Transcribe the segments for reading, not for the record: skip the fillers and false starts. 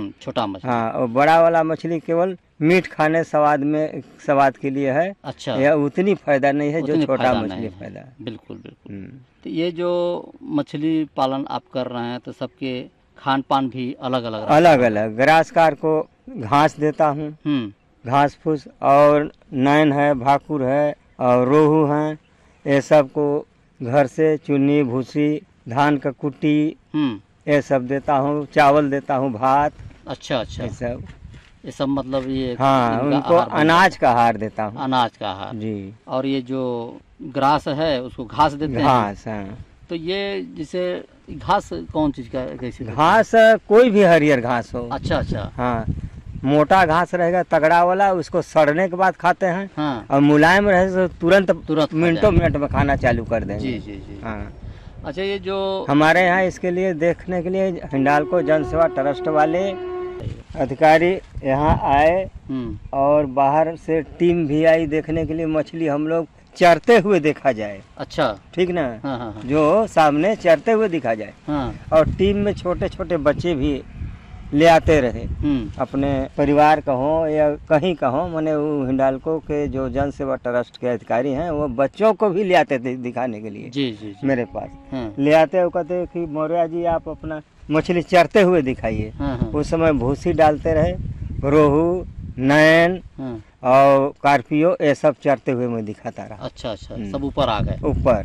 छोटा मछली। हाँ, और बड़ा वाला मछली केवल मीठ खाने स्वाद के लिए है। अच्छा, यह उतनी फायदा नहीं है जो उतनी छोटा फायदा मछली नहीं है। फायदा है। बिल्कुल बिल्कुल। तो ये जो मछली पालन आप कर रहे हैं तो सबके खान पान भी अलग अलग अलग अलग ग्रासकार को घास देता हूँ, घास फूस, और नैन है, भाकुर है और रोहू है, ये सब को घर से चुन्नी भूसी धान का कुट्टी ये सब देता हूँ, चावल देता हूँ, भात। अच्छा अच्छा, ये सब मतलब ये हाँ, उनको अनाज का आहार देता हूँ। अनाज का आहार जी। और ये जो ग्रास है उसको घास देते हैं। घास, हाँ। तो ये जैसे घास कौन चीज का कैसे? घास कोई भी हरियर घास हो। अच्छा अच्छा। हाँ, मोटा घास रहेगा तगड़ा वाला, उसको सड़ने के बाद खाते हैं। हाँ। और मुलायम रहे तो तुरंत मिनटों मिनट में खाना चालू कर देंगे। जी जी जी। हाँ। अच्छा, ये जो हमारे यहाँ इसके लिए देखने के लिए हिंडाल्को जन सेवा ट्रस्ट वाले अधिकारी यहाँ आए और बाहर से टीम भी आई देखने के लिए मछली हम लोग चरते हुए देखा जाए। अच्छा, ठीक ना? हाँ, हाँ, हाँ। जो सामने चरते हुए दिखा जाए। हाँ। और टीम में छोटे छोटे बच्चे भी ले आते रहे, अपने परिवार का हो या कहीं का हो, मैंने वो हिंडाल्को के जो जन सेवा ट्रस्ट के अधिकारी हैं वो बच्चों को भी ले आते थे दिखाने के लिए। जी जी जी। मेरे पास ले आते वो कहते कि मौर्या जी आप अपना मछली चरते हुए दिखाइए। उस समय भूसी डालते रहे, रोहू, नैन और कार्पियो ये सब चरते हुए मैं दिखाता रहा। अच्छा अच्छा, सब ऊपर आ गए ऊपर।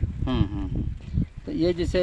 तो ये जैसे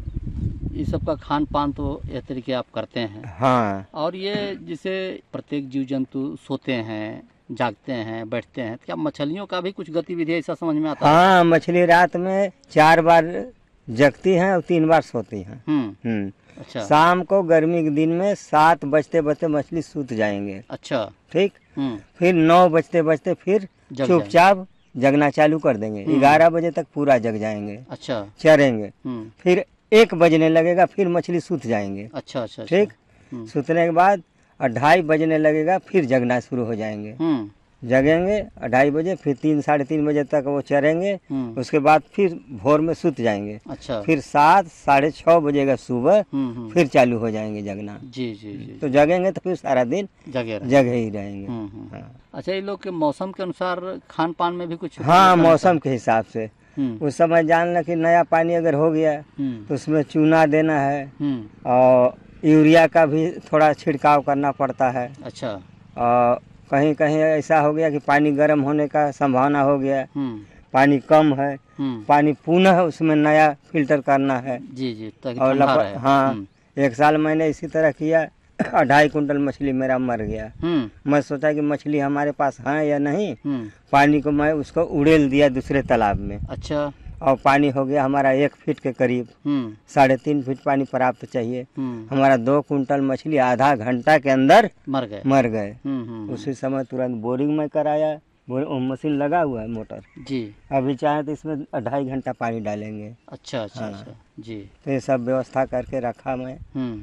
ये सब का खान पान तो इस तरीके आप करते हैं। हाँ। और ये जैसे प्रत्येक जीव जंतु सोते हैं, जागते हैं, बैठते हैं, क्या मछलियों का भी कुछ गतिविधि ऐसा समझ में आता है? हाँ, मछली रात में 4 बार जगती हैं और 3 बार सोती हैं। अच्छा। शाम को गर्मी के दिन में 7 बजते बजते मछली सूत जाएंगे। अच्छा। ठीक। फिर 9 बजते बजते फिर चुपचाप जगना चालू कर देंगे। 11 बजे तक पूरा जग जाएंगे। अच्छा। चरेंगे। फिर 1 बजने लगेगा, फिर मछली सूत जाएंगे। अच्छा अच्छा। ठीक। सूतने के बाद 2:30 बजने लगेगा, फिर जगना शुरू हो जाएंगे। जगेंगे 2:30 बजे, फिर 3 साढ़े 3 बजे तक वो चरेंगे। उसके बाद फिर भोर में सूत जाएंगे। अच्छा। फिर 7 साढ़े 6 बजेगा सुबह, फिर चालू हो जाएंगे जगना। जी जी जी। तो जगेंगे तो फिर सारा दिन जगे ही रहेंगे। हाँ। अच्छा, ये लोग के मौसम के अनुसार खान पान में भी कुछ? हाँ, मौसम के हिसाब से। उस समय जानना कि नया पानी अगर हो गया तो उसमें चूना देना है और यूरिया का भी थोड़ा छिड़काव करना पड़ता है। अच्छा। और कहीं कहीं ऐसा हो गया कि पानी गर्म होने का संभावना हो गया, पानी कम है, पानी पुनः उसमें नया फिल्टर करना है। जी जी। और हाँ, 1 साल मैंने इसी तरह किया, 2.5 कुंटल मछली मेरा मर गया। मैं सोचा कि मछली हमारे पास है या नहीं, पानी को मैं उसको उड़ेल दिया दूसरे तालाब में। अच्छा। और पानी हो गया हमारा 1 फीट के करीब, 3.5 फीट पानी प्राप्त चाहिए। हमारा 2 कुंटल मछली आधा घंटा के अंदर मर गए। उसी समय तुरंत बोरिंग में कराया, मशीन लगा हुआ है मोटर जी। अभी चाहे तो इसमें 2.5 घंटा पानी डालेंगे। अच्छा अच्छा। हाँ। अच्छा जी। तो ये सब व्यवस्था करके रखा मैं।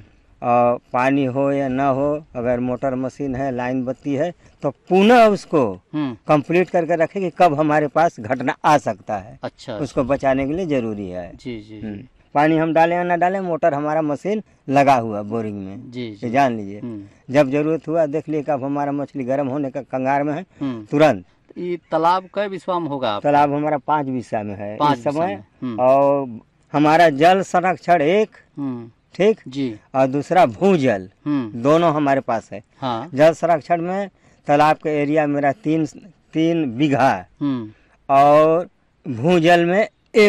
और पानी हो या ना हो, अगर मोटर मशीन है, लाइन बत्ती है, तो पुनः उसको कंप्लीट करके रखे कि कब हमारे पास घटना आ सकता है। अच्छा। उसको बचाने के लिए जरूरी है। जी जी। पानी हम डालें या ना डालें, मोटर हमारा मशीन लगा हुआ बोरिंग में। जी जी। जान लीजिए, जब जरूरत हुआ देख लिए कब हमारा मछली गर्म होने का कंगार में है, तुरंत। ये तालाब कै बिस्वा में होगा? तालाब हमारा 5 बिस्सा में है इस समय। और हमारा जल संरक्षण 1, ठीक जी, और दूसरा भूजल, दोनों हमारे पास है। हाँ। जल संरक्षण में तालाब का एरिया मेरा 3 बीघा और भूजल में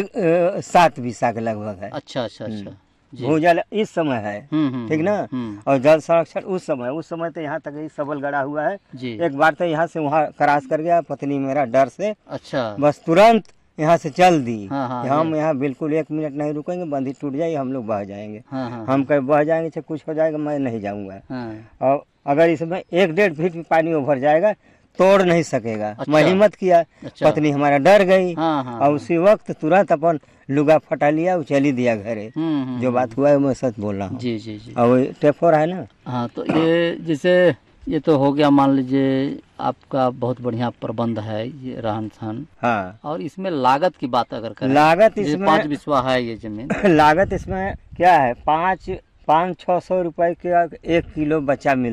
7 बिस्सा के लगभग है। अच्छा अच्छा अच्छा। भूजल इस समय है, ठीक ना। और जल संरक्षण उस समय तो यहाँ तक ही सबल गड़ा हुआ है। एक बार तो यहाँ से वहाँ क्रॉस कर गया पत्नी मेरा डर से। अच्छा। बस तुरंत यहाँ से चल दी। हम यहाँ बिल्कुल 1 मिनट नहीं रुकेंगे, बंदी टूट जाएगी, हम लोग बह जाएंगे। हम कहीं बह जाएंगे चाहे कुछ हो जाएगा, मैं नहीं जाऊंगा। और अगर इसमें 1-1.5 फीट पानी उभर जाएगा, तोड़ नहीं सकेगा। अच्छा। मैं हिम्मत किया। अच्छा। पत्नी हमारा डर गई। और उसी वक्त तुरंत अपन लुगा फटा लिया, चली दिया घरे। जो बात हुआ है मैं सच बोल रहा हूँ। जी जी जी। और टेफोर है ना। हाँ, तो ये जैसे ये तो हो गया, मान लीजिए आपका बहुत बढ़िया प्रबंध है ये रहन सहन। हाँ। और इसमें लागत की बात अगर करें, लागत इसमें 5 बिस्वा है ये जमीन, लागत इसमें क्या है, 500-600 रुपए का 1 किलो बच्चा मिलता